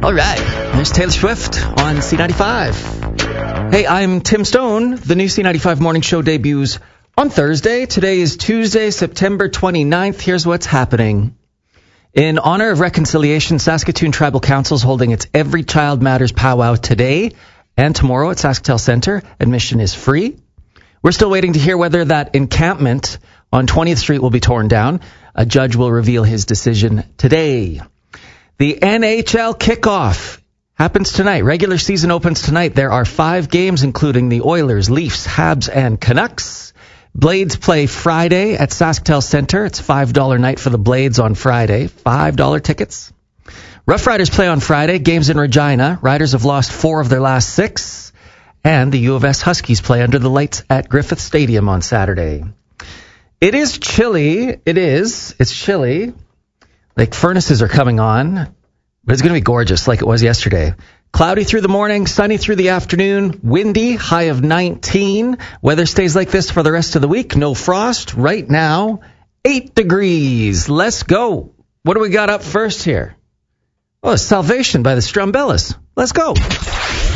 All right, there's Taylor Swift on C95. Hey, I'm Tim Stone. The new C95 Morning Show debuts on Thursday. Today is Tuesday, September 29th. Here's what's happening. In honor of reconciliation, Saskatoon Tribal Council is holding its Every Child Matters powwow today and tomorrow at SaskTel Centre. Admission is free. We're still waiting to hear whether that encampment on 20th Street will be torn down. A judge will reveal his decision today. The NHL kickoff happens tonight. Regular season opens tonight. There are 5 games, including the Oilers, Leafs, Habs, and Canucks. Blades play Friday at SaskTel Centre. It's $5 night for the Blades on Friday. $5 tickets. Rough Riders play on Friday. Games in Regina. Riders have lost 4 of their last 6. And the U of S Huskies play under the lights at Griffith Stadium on Saturday. It is chilly. It's chilly. Like furnaces are coming on, but it's going to be gorgeous like it was yesterday. Cloudy through the morning, sunny through the afternoon, windy, high of 19. Weather stays like this for the rest of the week. No frost. Right now, 8 degrees. Let's go. What do we got up first here? Oh, Salvation by the Strumbellas. Let's go.